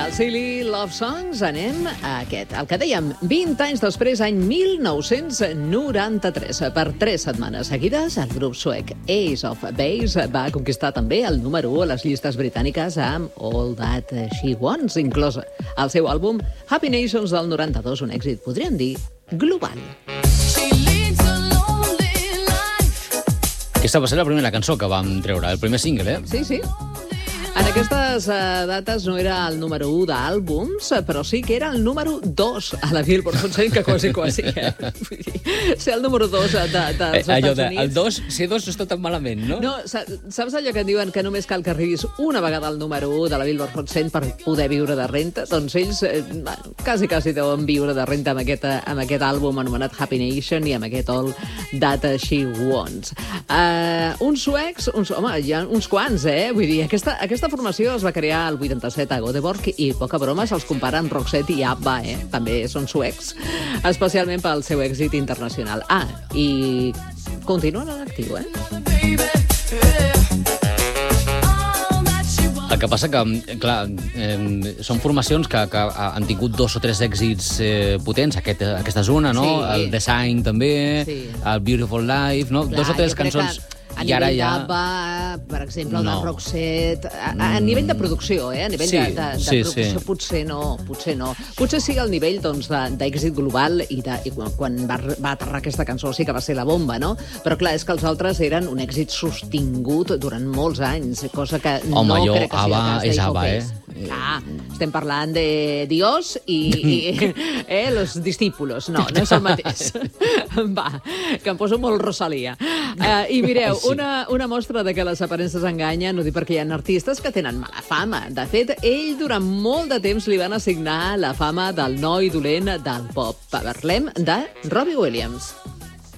Silly Love Songs, anem a aquest. El que dèiem, 20 anys després, any 1993. Per 3 setmanes seguides, el grup suec Ace of Base va conquistar també el número 1 a les llistes britàniques amb All That She Wants, inclòs el seu àlbum Happy Nations del 92, un èxit, podríem dir, global. Aquesta va ser la primera cançó que vam treure, el primer single, eh? Sí, sí. En aquestes dates no era el número 1 d'àlbums, però sí que era el número 2 a la Billboard Hot 100, que quasi. Vull dir, ser el número 2 dels Estats Units. El 2, ser 2 no està tan malament, no? No, saps allò que et diuen que només cal que arribis una vegada al número 1 de la Billboard Hot 100 per poder viure de renta? Doncs ells quasi deuen viure de renta amb aquest àlbum anomenat Happy Nation i amb aquest All That She Wants. Uns suecs, home, hi ha uns quants, Vull dir, aquesta formació es va crear el 87 a Göteborg i, poca broma, se'ls compara amb Roxette i ABBA, També són suecs, especialment pel seu èxit internacional. I continuen en actiu, El que passa que, clar, són formacions que han tingut 2 o 3 èxits potents, aquesta zona, no? Sí. El Design també, sí. El Beautiful Life, no? Clar, 2 o 3 cançons... A nivell d'ABBA, per exemple, el de Roxette, a nivell de producció, a nivell de producció potser no. Potser sí al nivell d'èxit global i quan va aterrar aquesta cançó sí que va ser la bomba, no? Però clar, és que els altres eren un èxit sostingut durant molts anys, cosa que no crec que sigui el cas d'Ace of Base. Estem parlant de Dios i los discípulos. No és el mateix. Va, que em poso molt Rosalía. I mireu, una mostra de que les aparences enganyen, ho dic perquè hi ha artistes que tenen mala fama. De fet, ell durant molt de temps li van assignar la fama del noi dolent del pop. Parlem de Robbie Williams.